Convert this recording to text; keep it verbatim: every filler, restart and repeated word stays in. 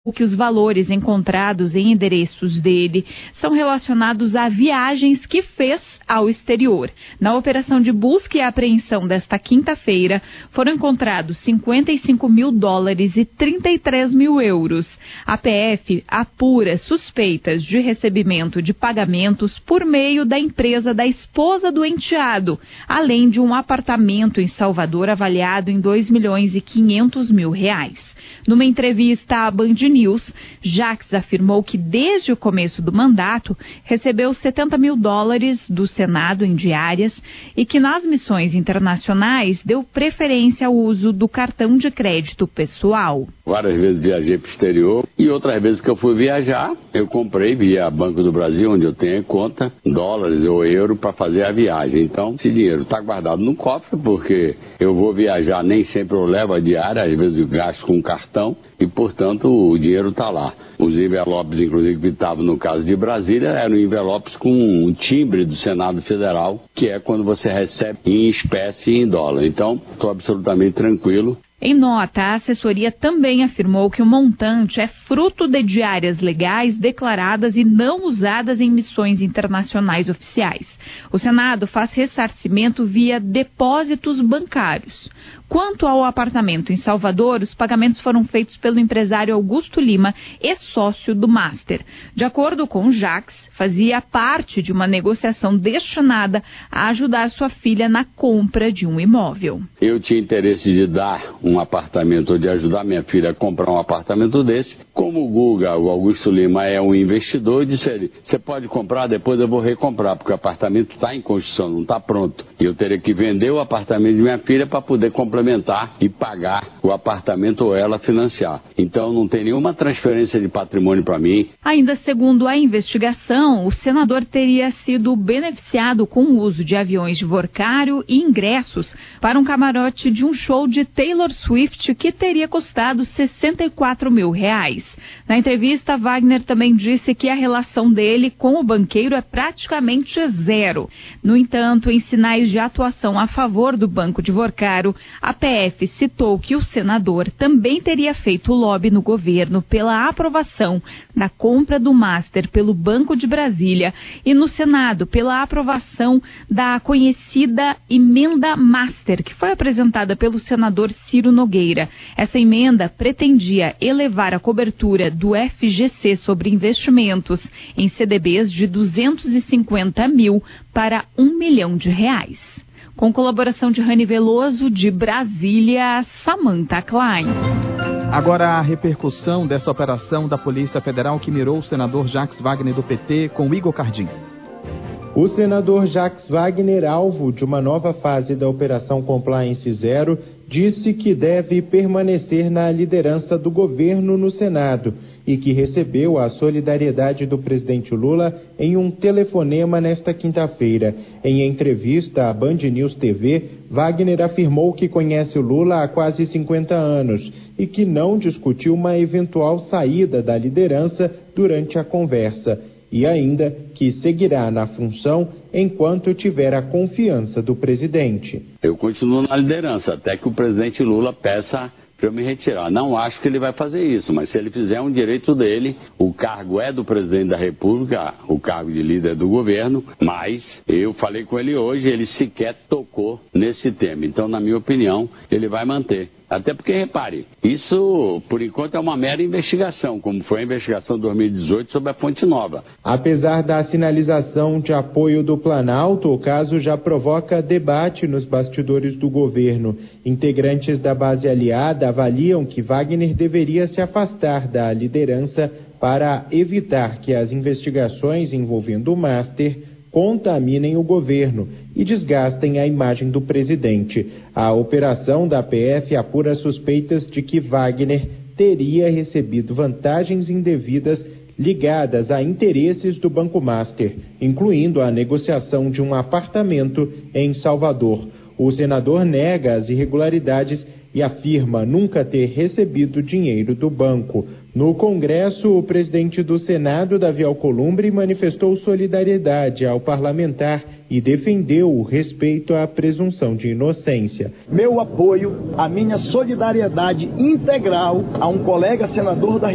que os valores encontrados em endereços dele são relacionados a viagens que fez ao exterior. Na operação de busca e apreensão desta quinta-feira, foram encontrados cinquenta e cinco mil dólares e trinta e três mil euros. A P F apura suspeitas de recebimento de pagamentos por meio da empresa da esposa do enteado, além de um apartamento em Salvador avaliado em dois milhões e quinhentos mil reais. Numa entrevista à Band News, Jacques afirmou que desde o começo do mandato recebeu setenta mil dólares do Senado em diárias e que nas missões internacionais deu preferência ao uso do cartão de crédito pessoal. Várias vezes viajei para o exterior e outras vezes que eu fui viajar, eu comprei via Banco do Brasil, onde eu tenho conta, dólares ou euro para fazer a viagem. Então, esse dinheiro está guardado no cofre, porque eu vou viajar, nem sempre eu levo a diária, às vezes eu gasto com cartão e, portanto, o dinheiro está lá. Os envelopes, inclusive, que estavam no caso de Brasília, eram envelopes com um timbre do Senado Federal, que é quando você recebe em espécie em dólar. Então, estou absolutamente tranquilo. Em nota, a assessoria também afirmou que o montante é fruto de diárias legais declaradas e não usadas em missões internacionais oficiais. O Senado faz ressarcimento via depósitos bancários. Quanto ao apartamento em Salvador, os pagamentos foram feitos pelo empresário Augusto Lima, ex-sócio do Master. De acordo com Jacques, fazia parte de uma negociação destinada a ajudar sua filha na compra de um imóvel. Eu tinha interesse de dar um apartamento, ou de ajudar minha filha a comprar um apartamento desse. Como o Guga, o Augusto Lima, é um investidor, eu disse a ele, você pode comprar, depois eu vou recomprar, porque o apartamento está em construção, não está pronto. E eu teria que vender o apartamento de minha filha para poder complementar e pagar o apartamento ou ela financiar. Então não tem nenhuma transferência de patrimônio para mim. Ainda segundo a investigação, o senador teria sido beneficiado com o uso de aviões de Vorcário e ingressos para um camarote de um show de Taylor Swift que teria custado sessenta e quatro mil reais. Na entrevista, Wagner também disse que a relação dele com o banqueiro é praticamente zero. No entanto, em sinais de atuação a favor do Banco de Vorcário, a P F citou que o senador também teria feito lobby no governo pela aprovação da compra do Master pelo Banco de Brasília e no Senado pela aprovação da conhecida emenda Master, que foi apresentada pelo senador Ciro Nogueira. Essa emenda pretendia elevar a cobertura do F G C sobre investimentos em C D Bs de duzentos e cinquenta mil para um milhão de reais. Com colaboração de Rani Veloso, de Brasília, Samantha Klein. Agora a repercussão dessa operação da Polícia Federal que mirou o senador Jacques Wagner do P T com Igor Cardim. O senador Jacques Wagner, alvo de uma nova fase da Operação Compliance Zero, disse que deve permanecer na liderança do governo no Senado e que recebeu a solidariedade do presidente Lula em um telefonema nesta quinta-feira. Em entrevista à Band News T V, Wagner afirmou que conhece o Lula há quase cinquenta anos e que não discutiu uma eventual saída da liderança durante a conversa. E ainda que seguirá na função enquanto tiver a confiança do presidente. Eu continuo na liderança, até que o presidente Lula peça para eu me retirar. Não acho que ele vai fazer isso, mas se ele fizer, é um direito dele. O cargo é do presidente da República, o cargo de líder do governo, mas eu falei com ele hoje, ele sequer tocou nesse tema. Então, na minha opinião, ele vai manter. Até porque, repare, isso, por enquanto, é uma mera investigação, como foi a investigação de dois mil e dezoito sobre a Fonte Nova. Apesar da sinalização de apoio do Planalto, o caso já provoca debate nos bastidores do governo. Integrantes da base aliada avaliam que Wagner deveria se afastar da liderança para evitar que as investigações envolvendo o Master contaminem o governo e desgastem a imagem do presidente. A operação da P F apura suspeitas de que Wagner teria recebido vantagens indevidas ligadas a interesses do Banco Master, incluindo a negociação de um apartamento em Salvador. O senador nega as irregularidades e afirma nunca ter recebido dinheiro do banco. No Congresso, o presidente do Senado, Davi Alcolumbre, manifestou solidariedade ao parlamentar e defendeu o respeito à presunção de inocência. Meu apoio, a minha solidariedade integral a um colega senador da